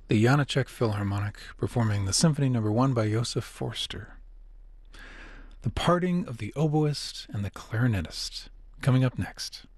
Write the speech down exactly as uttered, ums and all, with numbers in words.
the Janáček Philharmonic performing the Symphony Number One by Josef Forster. The Parting of the Oboist and the Clarinetist, coming up next.